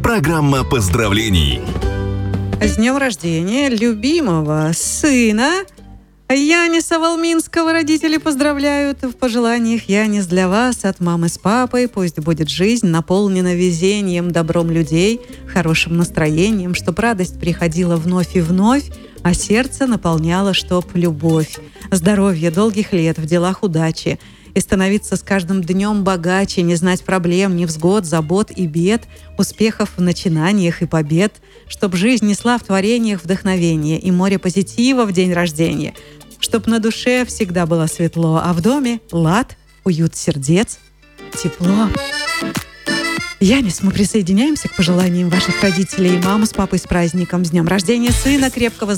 Программа поздравлений. С днем рождения любимого сына Яниса Волминского родители поздравляют. В пожеланиях: Янис, для вас от мамы с папой пусть будет жизнь наполнена везением, добром людей, хорошим настроением, чтоб радость приходила вновь и вновь, а сердце наполняло чтоб любовь. Здоровья, долгих лет, в делах удачи. И становиться с каждым днем богаче, не знать проблем, невзгод, забот и бед, успехов в начинаниях и побед, чтоб жизнь несла в творениях вдохновение и море позитива в день рождения, чтоб на душе всегда было светло, а в доме лад, уют сердец, тепло. Янис, мы присоединяемся к пожеланиям ваших родителей и маму с папой с праздником, с днем рождения сына, крепкого